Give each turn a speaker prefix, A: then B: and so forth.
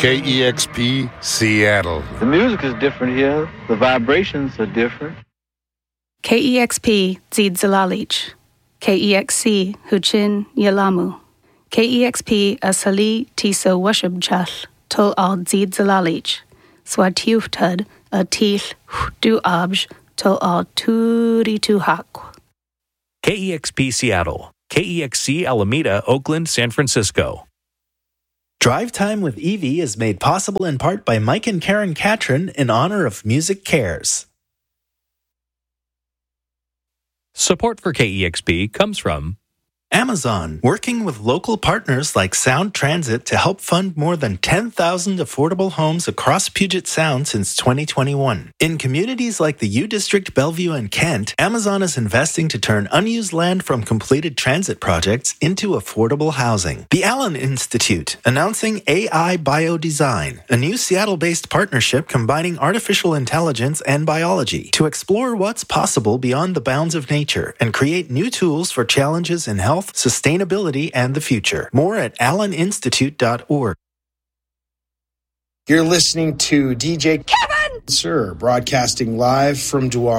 A: KEXP Seattle.
B: The music is different here. The vibrations are different.
C: KEXP Zid Zalalich. KEXC Huchin Yalamu. KEXP Asali Tisa Washab Tol Al Zid Zalalich. Swatiuftud a Teeth Du Abj Tol Al Turi Tuhak.
D: KEXP Seattle. KEXC Alameda, Oakland, San Francisco.
E: Drive Time with Evie is made possible in part by Mike and Karen Catron in honor of Music Cares.
D: Support for KEXP comes from
E: Amazon, working with local partners like Sound Transit to help fund more than 10,000 affordable homes across Puget Sound since 2021. In communities like the U District, Bellevue, and Kent, Amazon is investing to turn unused land from completed transit projects into affordable housing. The Allen Institute, announcing AI Biodesign, a new Seattle-based partnership combining artificial intelligence and biology to explore what's possible beyond the bounds of nature and create new tools for challenges in health, sustainability, and the future. More at alleninstitute.org.
F: You're listening to DJ Kevin Sir, broadcasting live from Duarte.